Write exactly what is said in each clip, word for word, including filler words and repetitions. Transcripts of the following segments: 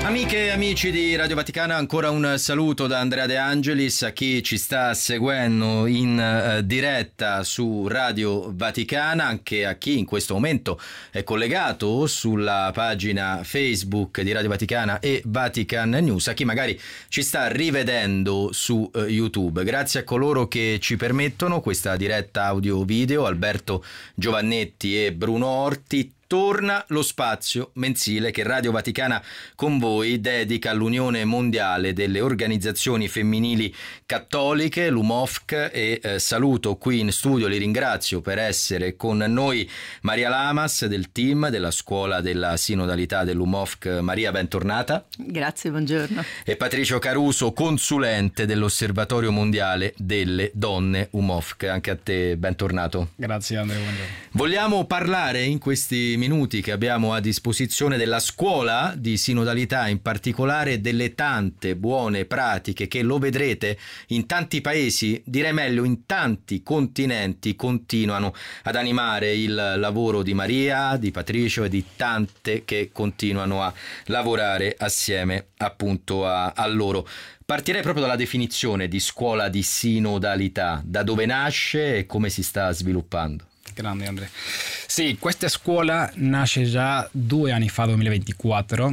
Amiche e amici di Radio Vaticana, ancora un saluto da Andrea De Angelis a chi ci sta seguendo in uh, diretta su Radio Vaticana, anche a chi in questo momento è collegato sulla pagina Facebook di Radio Vaticana e Vatican News, a chi magari ci sta rivedendo su uh, YouTube. Grazie a coloro che ci permettono questa diretta audio-video, Alberto Giovannetti e Bruno Orti. Torna lo spazio mensile che Radio Vaticana con voi dedica all'Unione Mondiale delle Organizzazioni Femminili Cattoliche, l'U M O F C, e eh, saluto qui in studio, li ringrazio per essere con noi, Maria Lamas del team della Scuola della Sinodalità dell'U M O F C. Maria, bentornata. Grazie, buongiorno. E Patricio Caruso, consulente dell'Osservatorio Mondiale delle Donne U M O F C. Anche a te bentornato. Grazie Andrea, buongiorno. Vogliamo parlare in questi minuti che abbiamo a disposizione della scuola di sinodalità, in particolare delle tante buone pratiche che, lo vedrete, in tanti paesi, direi meglio in tanti continenti, continuano ad animare il lavoro di Maria, di Patricio e di tante che continuano a lavorare assieme appunto a, a loro. Partirei proprio dalla definizione di scuola di sinodalità, da dove nasce e come si sta sviluppando. Grande Andrea. Sì, questa scuola nasce già due anni fa, duemilaventiquattro,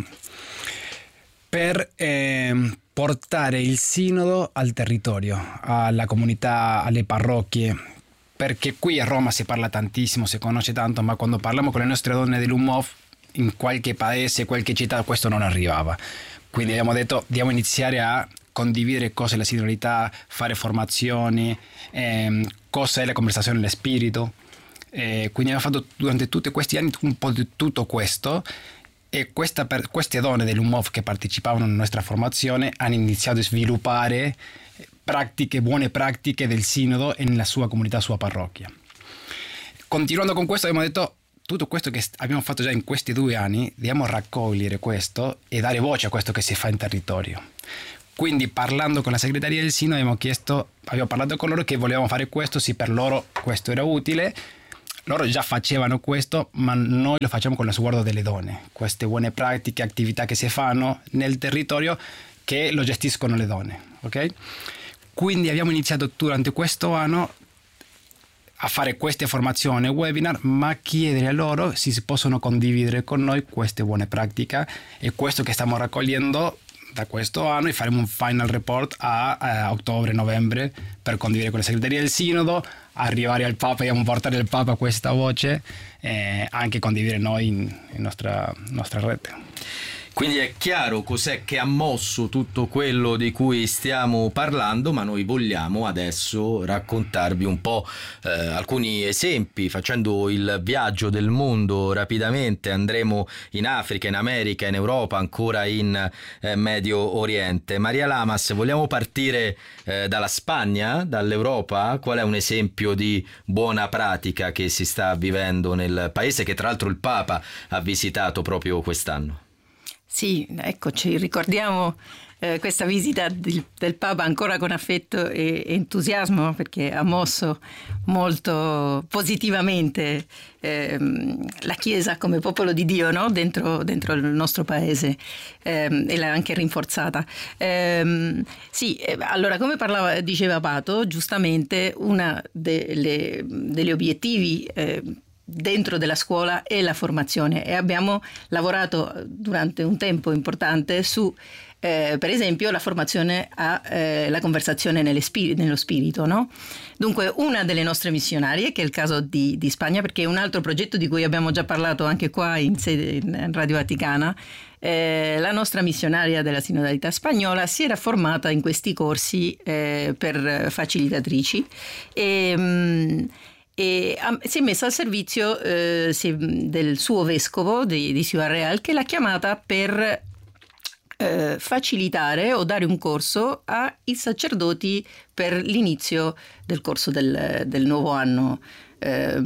per eh, portare il sinodo al territorio, alla comunità, alle parrocchie, perché qui a Roma si parla tantissimo, si conosce tanto, ma quando parliamo con le nostre donne dell'U M O F, in qualche paese, qualche città, questo non arrivava. Quindi abbiamo detto, dobbiamo iniziare a condividere cosa è la sinodalità, fare formazioni, ehm, cosa è la conversazione nello spirito. Eh, quindi abbiamo fatto durante tutti questi anni un po' di tutto questo, e questa per, queste donne dell'U M O F che partecipavano alla nostra formazione hanno iniziato a sviluppare pratiche, buone pratiche del sinodo e nella sua comunità, sua parrocchia. Continuando con questo abbiamo detto, tutto questo che abbiamo fatto già in questi due anni, dobbiamo raccogliere questo e dare voce a questo che si fa in territorio. Quindi, parlando con la segreteria del Sinodo, abbiamo chiesto, abbiamo parlato con loro che volevamo fare questo, sì, per loro questo era utile. Loro già facevano questo, ma noi lo facciamo con lo sguardo delle donne. Queste buone pratiche, attività che si fanno nel territorio, che lo gestiscono le donne, ok? Quindi abbiamo iniziato durante questo anno a fare queste formazioni, webinar, ma chiedere a loro se si possono condividere con noi queste buone pratiche, e questo che stiamo raccogliendo da questo anno, e faremo un final report a, a ottobre-novembre per condividere con la segreteria del Sinodo, arrivare al Papa e portare al Papa questa voce, e anche condividere noi in, in nostra, nostra rete. Quindi è chiaro cos'è che ha mosso tutto quello di cui stiamo parlando, ma noi vogliamo adesso raccontarvi un po' eh, alcuni esempi, facendo il viaggio del mondo rapidamente. Andremo in Africa, in America, in Europa, ancora in eh, Medio Oriente. Maria Lamas, vogliamo partire eh, dalla Spagna, dall'Europa? Qual è un esempio di buona pratica che si sta vivendo nel paese, che tra l'altro il Papa ha visitato proprio quest'anno? Sì, eccoci, ricordiamo eh, questa visita del, del Papa ancora con affetto e entusiasmo, perché ha mosso molto positivamente eh, la Chiesa come popolo di Dio, no? dentro, dentro il nostro paese, eh, e l'ha anche rinforzata. Eh, sì, allora, come parlava, diceva Pato, giustamente una delle, degli obiettivi eh, dentro della scuola è la formazione, e abbiamo lavorato durante un tempo importante su eh, per esempio la formazione alla eh, conversazione nelle spir- nello spirito, no? Dunque, una delle nostre missionarie, che è il caso di, di Spagna, perché è un altro progetto di cui abbiamo già parlato anche qua in, sede, in Radio Vaticana, eh, la nostra missionaria della sinodalità spagnola si era formata in questi corsi eh, per facilitatrici e mh, e si è messa al servizio eh, del suo vescovo di, di Ciudad Real, che l'ha chiamata per eh, facilitare o dare un corso ai sacerdoti per l'inizio del corso del, del nuovo anno. Eh,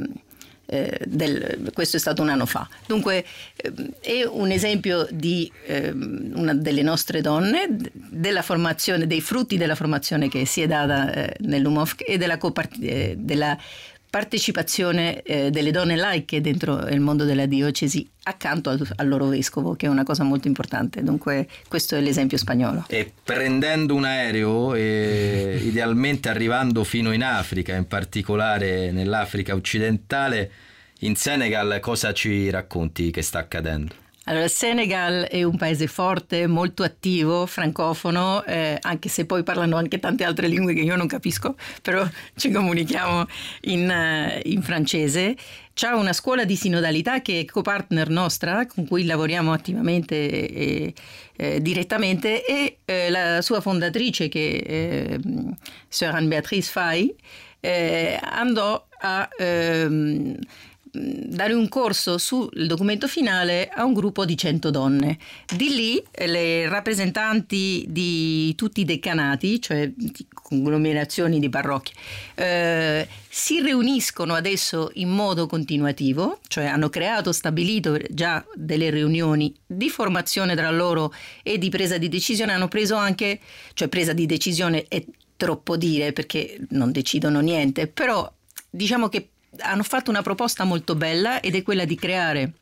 eh, del, questo è stato un anno fa. Dunque eh, è un esempio di eh, una delle nostre donne, della formazione, dei frutti della formazione che si è data eh, nell'U M O F C e della, copart- eh, della partecipazione eh, delle donne laiche dentro il mondo della diocesi accanto al, al loro vescovo, che è una cosa molto importante. Dunque questo è l'esempio spagnolo. E prendendo un aereo e idealmente arrivando fino in Africa, in particolare nell'Africa occidentale, in Senegal cosa ci racconti che sta accadendo? Allora, il Senegal è un paese forte, molto attivo, francofono, eh, anche se poi parlano anche tante altre lingue che io non capisco, però ci comunichiamo in, uh, in francese. C'ha una scuola di sinodalità che è co-partner nostra, con cui lavoriamo attivamente e eh, direttamente, e eh, la sua fondatrice, che è eh, Sœur Anne-Béatrice Faye, eh, andò a... Ehm, dare un corso sul documento finale a un gruppo di cento donne. Di lì le rappresentanti di tutti i decanati, cioè di conglomerazioni di parrocchie, eh, si riuniscono adesso in modo continuativo, cioè hanno creato, stabilito già delle riunioni di formazione tra loro e di presa di decisione. Hanno preso anche, cioè presa di decisione è troppo dire perché non decidono niente, però diciamo che hanno fatto una proposta molto bella, ed è quella di creare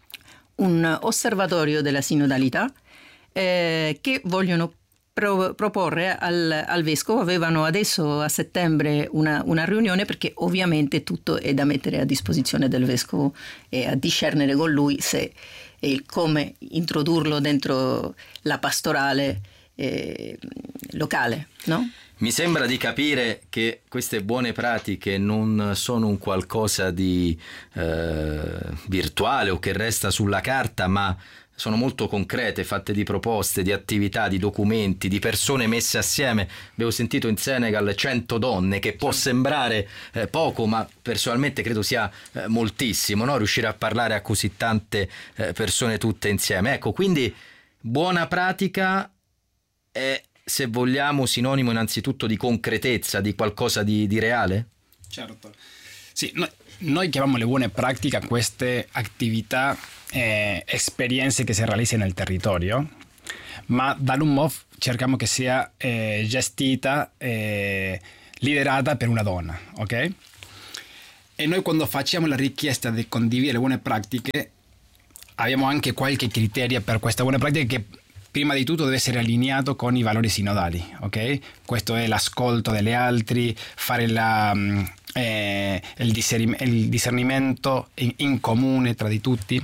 un osservatorio della sinodalità eh, che vogliono pro- proporre al, al vescovo. Avevano adesso a settembre una, una riunione, perché ovviamente tutto è da mettere a disposizione del vescovo e a discernere con lui se e come introdurlo dentro la pastorale eh, locale, no? Mi sembra di capire che queste buone pratiche non sono un qualcosa di eh, virtuale o che resta sulla carta, ma sono molto concrete, fatte di proposte, di attività, di documenti, di persone messe assieme. Avevo sentito in Senegal cento donne, che può sembrare eh, poco, ma personalmente credo sia eh, moltissimo, no? Riuscire a parlare a così tante eh, persone tutte insieme. Ecco, quindi buona pratica è, se vogliamo, sinonimo innanzitutto di concretezza, di qualcosa di, di reale? Certo. Sì, noi, noi chiamiamo le buone pratiche a queste attività, eh, esperienze che si realizzano nel territorio, ma dall'Unmof cerchiamo che sia eh, gestita e liderata per una donna, ok? E noi quando facciamo la richiesta di condividere le buone pratiche abbiamo anche qualche criterio per queste buone pratiche che prima di tutto deve essere allineato con i valori sinodali, ok? Questo è l'ascolto degli altri, fare la, eh, il, discernim- il discernimento in, in comune tra di tutti.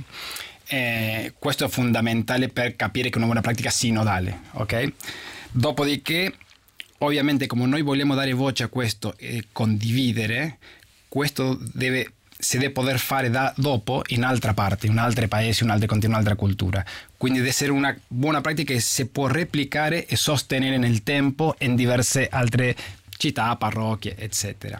Eh, questo è fondamentale per capire che è una buona pratica sinodale, ok? Dopodiché, ovviamente, come noi vogliamo dare voce a questo e condividere, questo deve si deve poter fare da dopo in altra parte, in altri paesi, in altri continenti, in un'altra cultura. Quindi deve essere una buona pratica che si può replicare e sostenere nel tempo in diverse altre città, parrocchie, eccetera.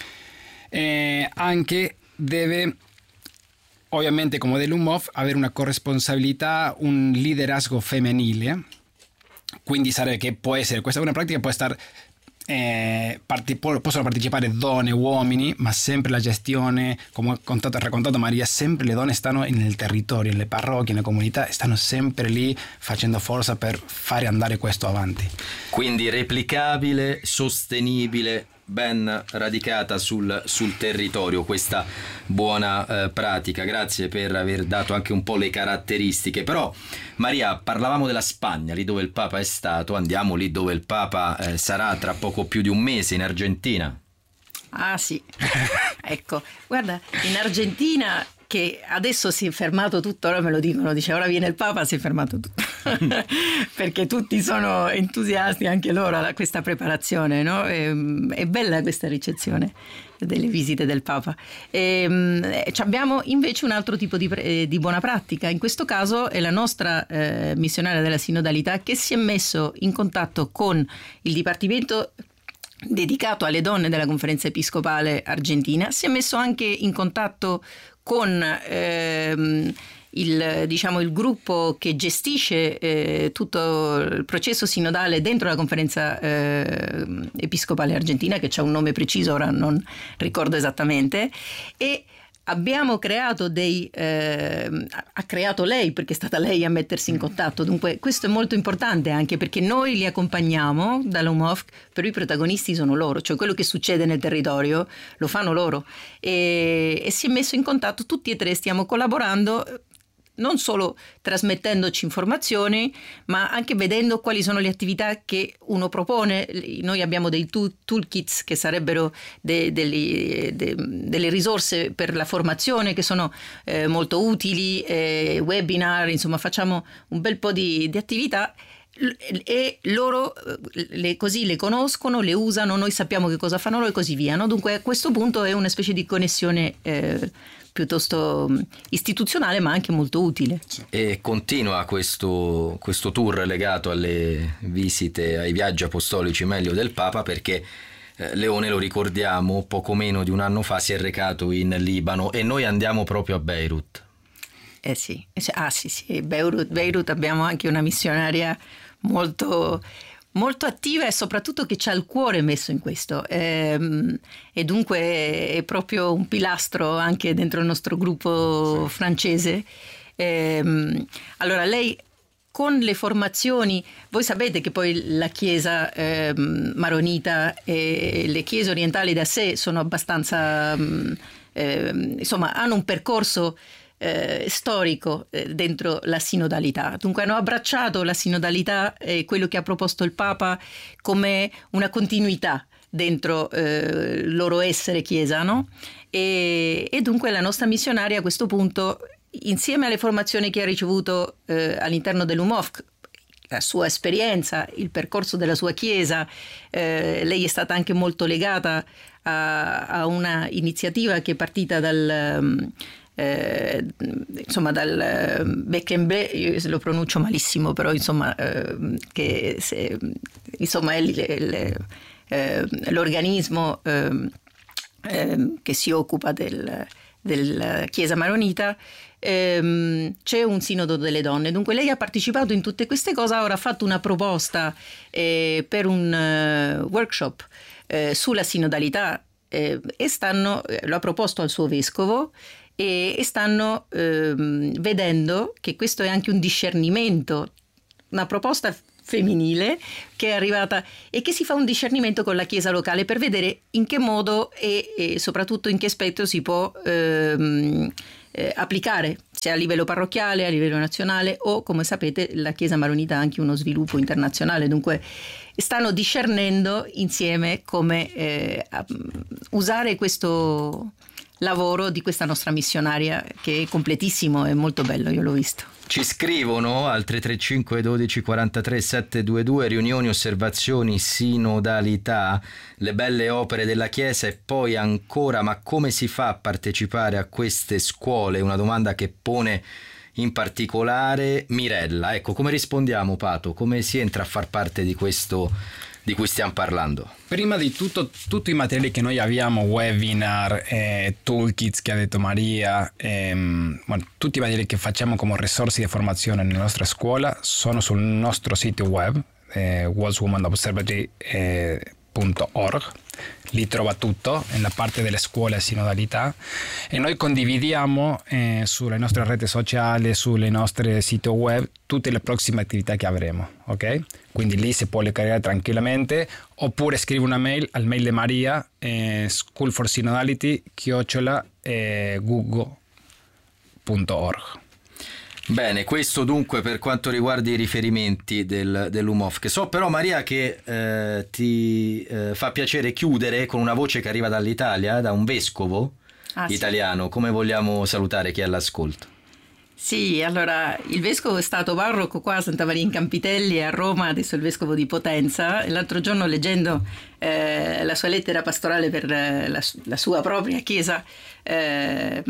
E anche deve, ovviamente, come dell'Unmof, avere una corresponsabilità, un liderazgo femminile. Quindi sarebbe che può essere, questa buona pratica può stare Eh, parti- possono partecipare donne, uomini, ma sempre la gestione, come ha raccontato Maria, sempre le donne stanno nel territorio, nelle parrocchie, nelle comunità, stanno sempre lì facendo forza per fare andare questo avanti. Quindi replicabile, sostenibile, ben radicata sul, sul territorio questa buona eh, pratica. Grazie per aver dato anche un po' le caratteristiche. Però Maria, parlavamo della Spagna, lì dove il Papa è stato, andiamo lì dove il Papa eh, sarà tra poco più di un mese, in Argentina. Ah sì, ecco, guarda, in Argentina, che adesso si è fermato tutto, ora me lo dicono, dice ora viene il Papa, si è fermato tutto, perché tutti sono entusiasti, anche loro, a questa preparazione, no? È, è bella questa ricezione delle visite del Papa. E, abbiamo invece un altro tipo di, di buona pratica, in questo caso è la nostra eh, missionaria della sinodalità, che si è messo in contatto con il Dipartimento dedicato alle donne della Conferenza Episcopale Argentina, si è messo anche in contatto con ehm, il, diciamo, il gruppo che gestisce eh, tutto il processo sinodale dentro la Conferenza eh, Episcopale Argentina, che c'ha un nome preciso, ora non ricordo esattamente, e abbiamo creato dei eh, ha creato lei, perché è stata lei a mettersi in contatto, dunque questo è molto importante, anche perché noi li accompagniamo dall'U M O F C, però i protagonisti sono loro, cioè quello che succede nel territorio lo fanno loro, e, e si è messo in contatto, tutti e tre stiamo collaborando, non solo trasmettendoci informazioni, ma anche vedendo quali sono le attività che uno propone. Noi abbiamo dei tool, toolkits che sarebbero de, de, de, delle risorse per la formazione che sono eh, molto utili, eh, webinar, insomma facciamo un bel po' di, di attività e loro le, così le conoscono, le usano, noi sappiamo che cosa fanno loro e così via, no? Dunque a questo punto è una specie di connessione eh, piuttosto istituzionale, ma anche molto utile. E continua questo, questo tour legato alle visite, ai viaggi apostolici meglio del Papa, perché eh, Leone, lo ricordiamo, poco meno di un anno fa si è recato in Libano e noi andiamo proprio a Beirut. Eh sì, ah sì sì, Beirut, Beirut abbiamo anche una missionaria molto, molto attiva e soprattutto che c'ha il cuore messo in questo, ehm, e dunque è proprio un pilastro anche dentro il nostro gruppo sì. francese. Ehm, allora lei con le formazioni, voi sapete che poi la chiesa eh, maronita e le chiese orientali da sé sono abbastanza, eh, insomma hanno un percorso Eh, storico eh, dentro la sinodalità, dunque hanno abbracciato la sinodalità e eh, quello che ha proposto il Papa come una continuità dentro eh, il loro essere chiesa, no? E, e dunque la nostra missionaria a questo punto, insieme alle formazioni che ha ricevuto eh, all'interno dell'U M O F C, la sua esperienza, il percorso della sua chiesa, eh, lei è stata anche molto legata a, a una iniziativa che è partita dal Eh, insomma dal eh, Beckenblé, io lo pronuncio malissimo, però insomma eh, che se, insomma è il, il, eh, l'organismo eh, eh, che si occupa del, della Chiesa Maronita. Eh, c'è un sinodo delle donne, dunque lei ha partecipato in tutte queste cose, ora ha fatto una proposta eh, per un uh, workshop eh, sulla sinodalità eh, e stanno, lo ha proposto al suo vescovo e, e stanno ehm, vedendo che questo è anche un discernimento, una proposta femminile che è arrivata e che si fa un discernimento con la chiesa locale per vedere in che modo e, e soprattutto in che aspetto si può ehm, eh, applicare, sia a livello parrocchiale, a livello nazionale o, come sapete, la Chiesa Maronita ha anche uno sviluppo internazionale, dunque stanno discernendo insieme come eh, usare questo lavoro di questa nostra missionaria, che è completissimo, è molto bello, io l'ho visto. Ci scrivono al tre tre cinque dodici quarantatré settecentoventidue, riunioni, osservazioni, sinodalità, le belle opere della Chiesa e poi ancora, ma come si fa a partecipare a queste scuole? Una domanda che pone in particolare Mirella. Ecco, come rispondiamo, Pato? Come si entra a far parte di questo di cui stiamo parlando? Prima di tutto, tutti i materiali che noi abbiamo, webinar, eh, toolkits che ha detto Maria, ehm, bueno, tutti i materiali che facciamo come risorse di formazione nella nostra scuola sono sul nostro sito web, eh, world women observatory punto org. Lì trova tutto nella parte delle scuole e sinodalità e noi condividiamo eh, sulle nostre reti sociali, sulle nostre siti web tutte le prossime attività che avremo, ok? Quindi lì si può caricare tranquillamente oppure scrivi una mail al mail di Maria eh, school for synodality chiocciola eh, google punto org. Bene, questo dunque per quanto riguarda i riferimenti del, dell'U M O F C. So però, Maria, che eh, ti eh, fa piacere chiudere con una voce che arriva dall'Italia, da un vescovo ah, italiano. Sì. Come vogliamo salutare chi è all'ascolto? Sì, allora il vescovo è stato parroco qua a Santa Maria in Campitelli a Roma, adesso è il vescovo di Potenza. L'altro giorno, leggendo eh, la sua lettera pastorale per eh, la, la sua propria chiesa, eh,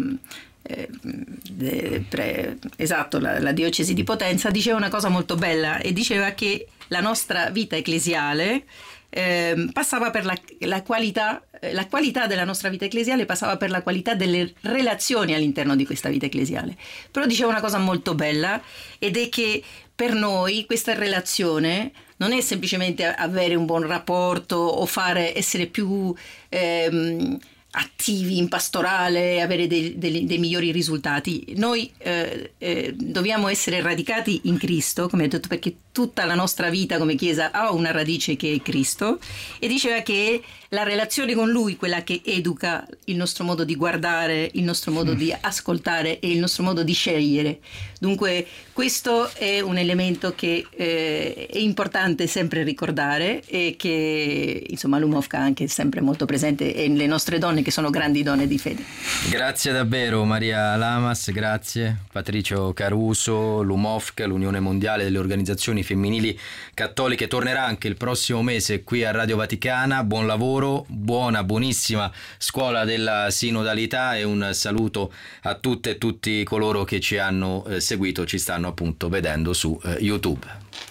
Eh, pre, esatto, la, la diocesi di Potenza, diceva una cosa molto bella e diceva che la nostra vita ecclesiale eh, passava per la, la qualità la qualità della nostra vita ecclesiale passava per la qualità delle relazioni all'interno di questa vita ecclesiale. Però diceva una cosa molto bella, ed è che per noi questa relazione non è semplicemente avere un buon rapporto o fare essere più ehm, attivi in pastorale, avere dei, dei, dei migliori risultati. Noi eh, eh, dobbiamo essere radicati in Cristo, come ho detto, perché tutta la nostra vita come Chiesa ha una radice che è Cristo, e diceva che la relazione con Lui, quella che educa il nostro modo di guardare, il nostro modo di ascoltare e il nostro modo di scegliere. Dunque questo è un elemento che eh, è importante sempre ricordare, e che insomma l'Umovka anche è sempre molto presente, e le nostre donne che sono grandi donne di fede. Grazie davvero Maria Lamas, grazie Patricio Caruso. L'Umovka, l'Unione Mondiale delle Organizzazioni Femminili Cattoliche, tornerà anche il prossimo mese qui a Radio Vaticana. Buon lavoro, buona, buonissima scuola della sinodalità, e un saluto a tutte e tutti coloro che ci hanno eh, seguito, ci stanno appunto vedendo su eh, YouTube.